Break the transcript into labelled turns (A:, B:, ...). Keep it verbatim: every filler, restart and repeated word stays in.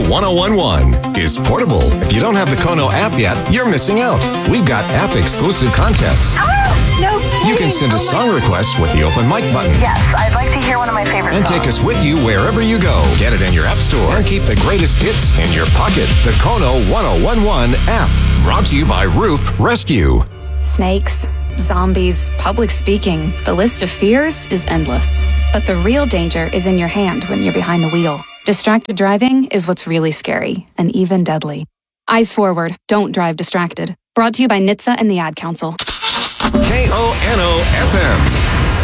A: one oh one one is portable. If you don't have the Kono app yet, you're missing out. We've got app-exclusive contests.
B: Oh, no kidding.
A: You can send a
B: Oh
A: song
B: my-
A: request with the open mic button.
B: Yes, I'd like to hear one of my favorite
A: And
B: songs.
A: take us with you wherever you go. Get it in your app store and keep the greatest hits in your pocket. The Kono one oh one one app. Brought to you by Roof Rescue.
C: Snakes, zombies, public speaking. The list of fears is endless. But the real danger is in your hand when you're behind the wheel. Distracted driving is what's really scary and even deadly. Eyes forward. Don't drive distracted. Brought to you by N H T S A and the Ad Council.
A: K O N O F M.